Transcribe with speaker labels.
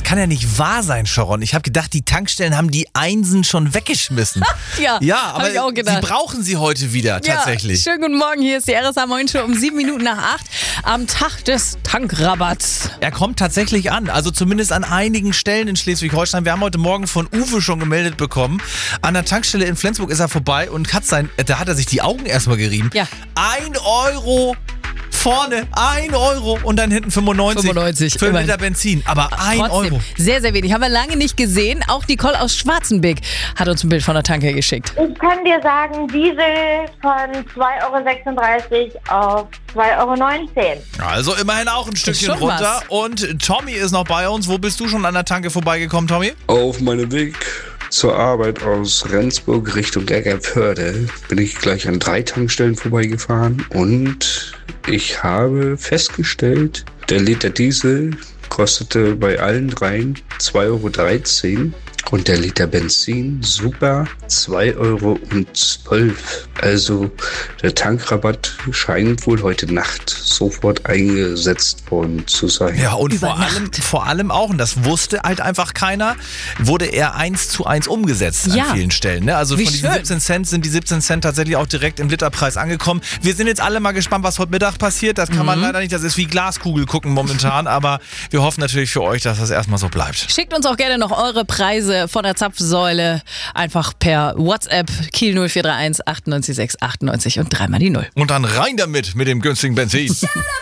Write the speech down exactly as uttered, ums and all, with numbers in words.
Speaker 1: kann ja nicht wahr sein, Sharon. Ich habe gedacht, die Tankstellen haben die Einsen schon weggeschmissen.
Speaker 2: ja,
Speaker 1: ja, aber
Speaker 2: hab ich auch gedacht.
Speaker 1: sie brauchen sie heute wieder, tatsächlich.
Speaker 2: Ja, schönen guten Morgen, hier ist die R S A Moin Show um sieben Minuten nach acht am Tag des Tankrabatts.
Speaker 1: Er kommt tatsächlich an, also zumindest an einigen Stellen in Schleswig-Holstein. Wir haben heute Morgen von Uwe schon gemeldet bekommen. An der Tankstelle in Flensburg ist er vorbei und hat sein, da hat er sich die Augen erstmal gerieben.
Speaker 2: Ja.
Speaker 1: Ein Euro vorne, ein Euro und dann hinten fünfundneunzig,
Speaker 2: fünfundneunzig
Speaker 1: für einen
Speaker 2: immerhin.
Speaker 1: Liter Benzin. Aber ein
Speaker 2: Trotzdem,
Speaker 1: Euro.
Speaker 2: sehr, sehr wenig. Haben wir lange nicht gesehen. Auch Nicole aus Schwarzenbeck hat uns ein Bild von der Tanke geschickt.
Speaker 3: Ich kann dir sagen, Diesel von zwei Euro sechsunddreißig auf zwei Euro neunzehn.
Speaker 1: Also immerhin auch ein Stückchen
Speaker 2: schon
Speaker 1: runter.
Speaker 2: was.
Speaker 1: Und Tommy ist noch bei uns. Wo bist du schon an der Tanke vorbeigekommen, Tommy?
Speaker 4: Auf meinem Weg zur Arbeit aus Rendsburg Richtung Eggerpörde bin ich gleich an drei Tankstellen vorbeigefahren und ich habe festgestellt, der Liter Diesel kostete bei allen dreien zwei Euro dreizehn und der Liter Benzin super zwei Euro zwölf. Also der Tankrabatt scheint wohl heute Nacht sofort eingesetzt worden zu sein.
Speaker 1: Ja, und
Speaker 2: Über
Speaker 1: vor allem, vor allem auch, und das wusste halt einfach keiner, wurde er eins zu eins umgesetzt
Speaker 2: Ja.
Speaker 1: an vielen Stellen. Ne? Also
Speaker 2: Wie
Speaker 1: von diesen
Speaker 2: schön.
Speaker 1: siebzehn Cent sind die siebzehn Cent tatsächlich auch direkt im Literpreis angekommen. Wir sind jetzt alle mal gespannt, was heute Mittag passiert. Das kann
Speaker 2: Mhm.
Speaker 1: man leider nicht, das ist wie Glaskugel gucken momentan, aber wir hoffen natürlich für euch, dass das erstmal so bleibt.
Speaker 2: Schickt uns auch gerne noch eure Preise von der Zapfsäule einfach per WhatsApp Kiel null vier drei eins achtundneunzig sechs achtundneunzig und dreimal die Null.
Speaker 1: Und dann rein damit mit dem günstigen Benzin.